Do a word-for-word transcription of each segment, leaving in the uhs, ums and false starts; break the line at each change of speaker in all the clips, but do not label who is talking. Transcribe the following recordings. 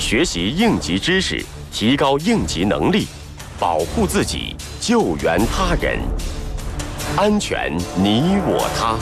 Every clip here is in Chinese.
学习应急知识，提高应急能力，保护自己，救援他人，安全你我他。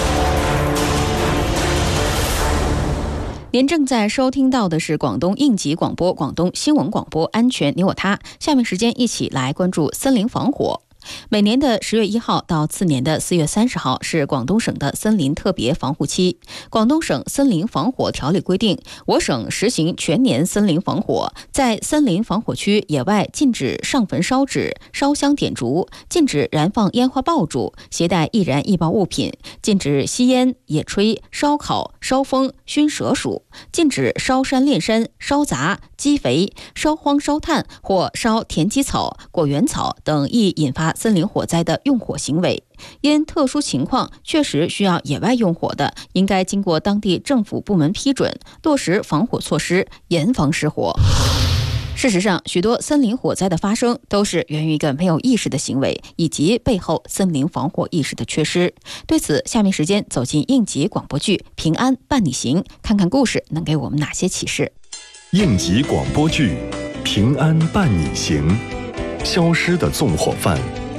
您正在收听到的是广东应急广播、广东新闻广播《安全你我他》。下面时间一起来关注森林防火。每年的十月一号到次年的四月三十号是广东省的森林特别防护期。广东省森林防火条例规定，我省实行全年森林防火，在森林防火区野外禁止上焚烧纸、烧香点烛，禁止燃放烟花爆竹、携带易燃易爆物品，禁止吸烟、野炊、烧烤、烧风、熏蛇鼠，禁止烧山炼山、烧杂、积肥、烧荒烧炭或烧田基草、果园草等易引发森林火灾的用火行为。因特殊情况确实需要野外用火的，应该经过当地政府部门批准，落实防火措施，严防失火。事实上，许多森林火灾的发生都是源于一个没有意识的行为，以及背后森林防火意识的缺失。对此，下面时间走进应急广播剧《平安伴你行》，看看故事能给我们哪些启示。
应急广播剧《平安伴你行》，消失的纵火犯。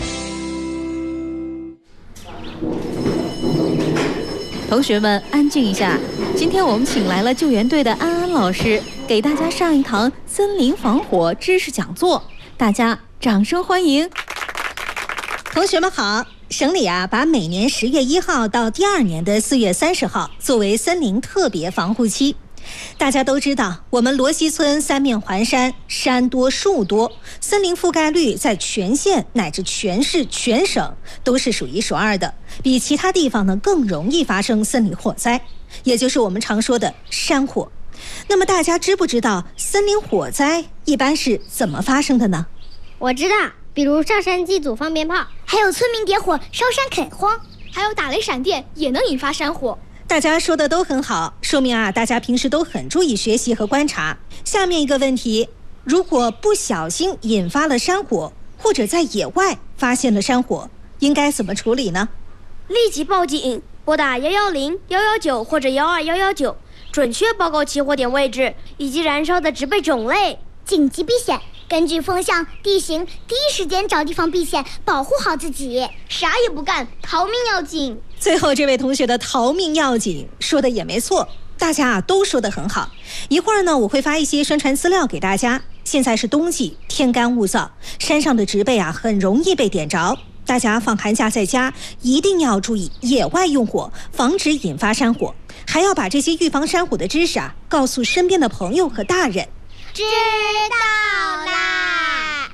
同学们安静一下，今天我们请来了救援队的安安老师，给大家上一堂森林防火知识讲座，大家掌声欢迎。
同学们好，省里啊把每年十月一号到第二年的四月三十号作为森林特别防护期。大家都知道，我们罗溪村三面环山，山多树多，森林覆盖率在全县乃至全市全省都是数一数二的，比其他地方呢更容易发生森林火灾，也就是我们常说的山火。那么大家知不知道森林火灾一般是怎么发生的呢？
我知道，比如上山祭祖放鞭炮，还有村民点火烧山垦荒，
还有打雷闪电也能引发山火。
大家说的都很好，说明啊，大家平时都很注意学习和观察。下面一个问题，如果不小心引发了山火，或者在野外发现了山火，应该怎么处理呢？
立即报警，拨打一一零、一一九或者一二一一九，准确报告起火点位置以及燃烧的植被种类。
紧急避险，根据风向、地形，第一时间找地方避险，保护好自己。
啥也不干，逃命要紧。
最后这位同学的逃命要紧说的也没错，大家啊都说得很好。一会儿呢，我会发一些宣传资料给大家。现在是冬季，天干物燥，山上的植被啊很容易被点着。大家放寒假在家一定要注意野外用火，防止引发山火，还要把这些预防山火的知识啊告诉身边的朋友和大人。
知道啦。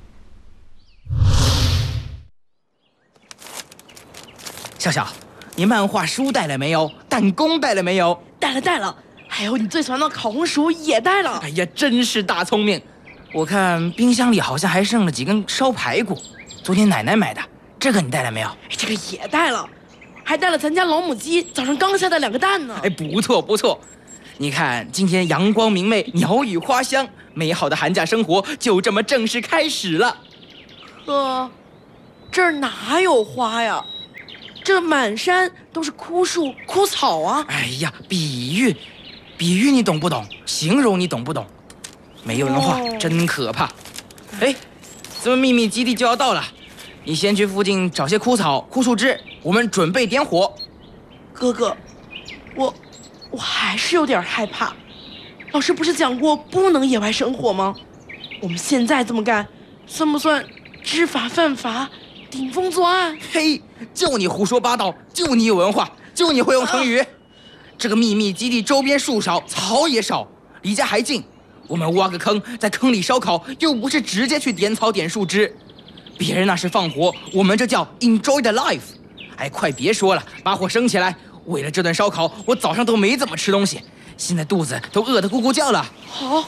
笑笑，你漫画书带了没有？弹弓带了没有？
带了带了，还有你最喜欢的烤红薯也带了。
哎呀，真是大聪明！我看冰箱里好像还剩了几根烧排骨，昨天奶奶买的，这个你带了没有？
这个也带了，还带了咱家老母鸡早上刚下的两个蛋呢。
哎，不错不错。你看，今天阳光明媚，鸟语花香，美好的寒假生活就这么正式开始了。
呵，这儿哪有花呀？这满山都是枯树枯草啊！
哎呀，比喻，比喻你懂不懂？形容你懂不懂？没有人画，哦，真可怕。哎，咱们秘密基地就要到了，你先去附近找些枯草、枯树枝，我们准备点火。
哥哥，我我还是有点害怕。老师不是讲过不能野外生火吗？我们现在这么干，算不算知法犯法？顶风作案？
嘿，就你胡说八道，就你有文化，就你会用成语。啊，这个秘密基地周边树少，草也少，离家还近。我们挖个坑，在坑里烧烤，又不是直接去点草点树枝。别人那是放火，我们这叫 enjoy the life。哎，快别说了，把火升起来。为了这顿烧烤，我早上都没怎么吃东西，现在肚子都饿得咕咕叫了。
好，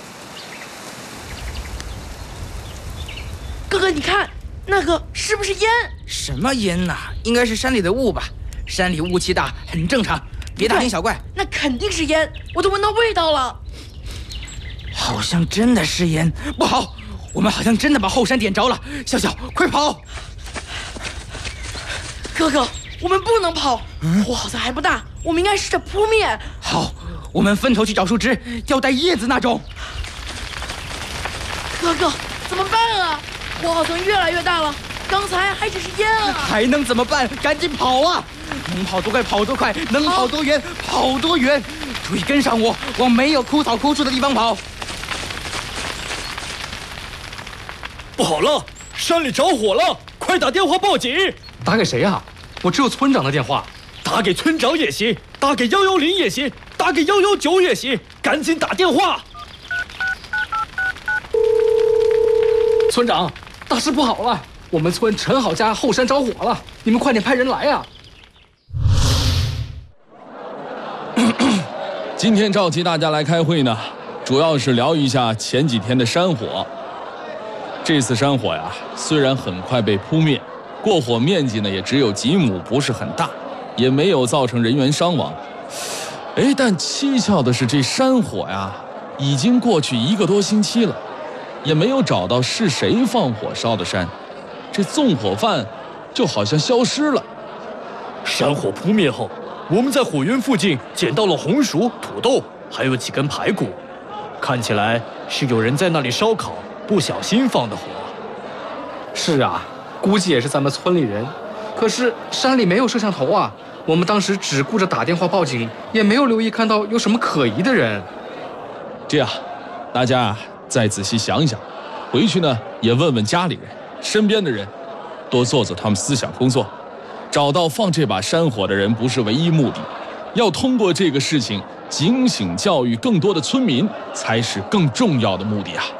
哥哥，你看。那个是不是烟？
什么烟呐、啊？应该是山里的雾吧。山里雾气大，很正常，别大惊小怪。
那肯定是烟，我都闻到味道了。
好像真的是烟，不好，我们好像真的把后山点着了。笑笑，快跑！
哥哥，我们不能跑，火好像还不大，我们应该试着扑灭。
好， 我们分头去找树枝，要带叶子那种。
哥哥，怎么办啊？火好像越来越大了，刚才还只是烟啊！
还能怎么办？赶紧跑啊！能跑多快跑多快，能跑多远跑多远。注意跟上我，往没有枯草枯树的地方跑。
不好了，山里着火了！快打电话报警！
打给谁啊？我只有村长的电话。
打给村长也行，打给幺幺零也行，打给幺幺九也行，赶紧打电话！
村长，大事不好了！我们村陈好家后山着火了，你们快点派人来啊！
今天召集大家来开会呢，主要是聊一下前几天的山火。这次山火呀，虽然很快被扑灭，过火面积呢也只有几亩，不是很大，也没有造成人员伤亡。哎，但蹊跷的是，这山火呀，已经过去一个多星期了，也没有找到是谁放火烧的山，这纵火犯就好像消失了。
山火扑灭后，我们在火源附近捡到了红薯、土豆，还有几根排骨，看起来是有人在那里烧烤，不小心放的火。
是啊，估计也是咱们村里人。可是山里没有摄像头啊，我们当时只顾着打电话报警，也没有留意看到有什么可疑的人。
这样，大家再仔细想想，回去呢也问问家里人、身边的人，多做做他们思想工作，找到放这把山火的人不是唯一目的，要通过这个事情警醒教育更多的村民，才是更重要的目的啊。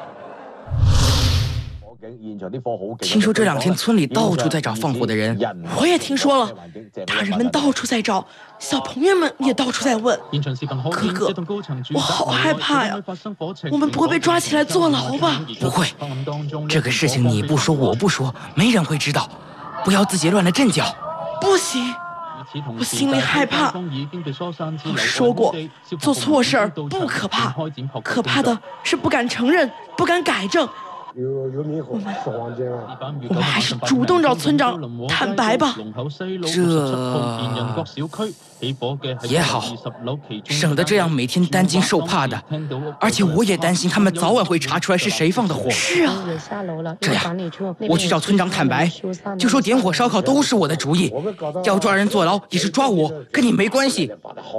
听说这两天村里到处在找放火的人，
我也听说了，大人们到处在找，小朋友们也到处在问。哥哥，我好害怕呀！我们不会被抓起来坐牢吧？
不会，这个事情你不说我不说，没人会知道。不要自己乱了阵脚。
不行，我心里害怕。老师说过，做错事儿不可怕，可怕的是不敢承认，不敢改正。我们我们还是主动找村长坦白吧。
这也好，省得这样每天担惊受怕的。而且我也担心他们早晚会查出来是谁放的火。
是啊，
这样，我去找村长坦白，就说点火烧烤都是我的主意，要抓人坐牢也是抓我，跟你没关系。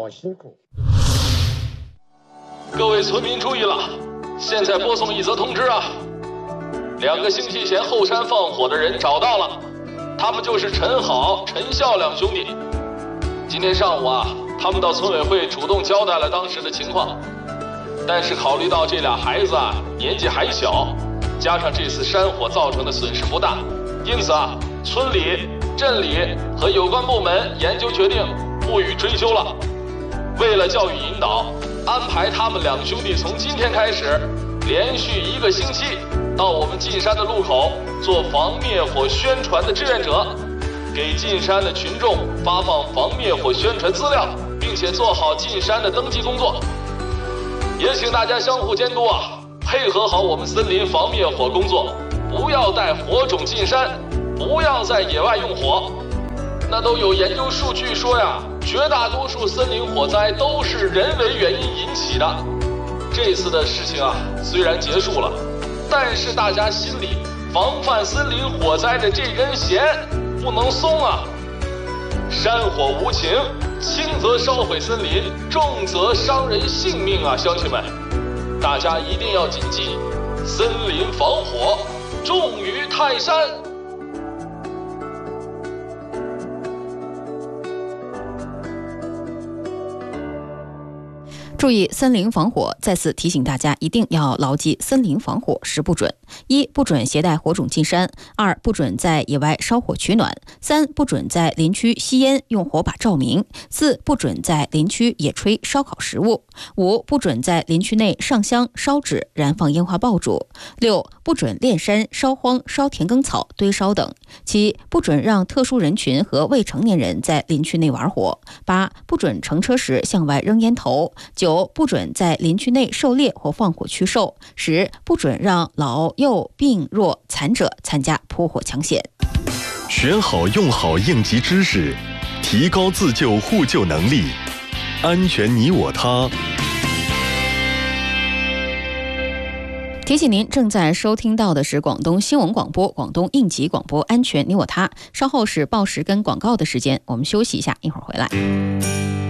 各位村民注意了，现在播送一则通知啊！两个星期前后山放火的人找到了，他们就是陈好、陈孝两兄弟。今天上午啊，他们到村委会主动交代了当时的情况，但是考虑到这俩孩子啊年纪还小，加上这次山火造成的损失不大，因此啊，村里、镇里和有关部门研究决定不予追究了。为了教育引导，安排他们两兄弟从今天开始，连续一个星期到我们进山的路口做防灭火宣传的志愿者，给进山的群众发放防灭火宣传资料，并且做好进山的登记工作。也请大家相互监督啊，配合好我们森林防灭火工作，不要带火种进山，不要在野外用火。那都有研究数据说呀，绝大多数森林火灾都是人为原因引起的。这次的事情啊，虽然结束了，但是大家心里防范森林火灾的这根弦不能松啊！山火无情，轻则烧毁森林，重则伤人性命啊！乡亲们，大家一定要谨记，森林防火重于泰山。
注意森林防火，再次提醒大家一定要牢记森林防火十不准：一、不准携带火种进山；二、不准在野外烧火取暖；三、不准在林区吸烟用火把照明；四、不准在林区野炊烧烤食物；五、不准在林区内上香、烧纸、燃放烟花爆竹；六、不准炼山、烧荒、烧田埂草、堆烧等；七、不准让特殊人群和未成年人在林区内玩火；八、不准乘车时向外扔烟头；九、不准在林区内狩猎或放火驱兽；十、不准让老幼病弱残者参加扑火抢险。
学好用好应急知识，提高自救互救能力， 安全你我他。
提醒您，正在收听到的是广东新闻广播、广东应急广播安全你我他。稍后是报时跟广告的时间，我们休息一下，一会儿回来。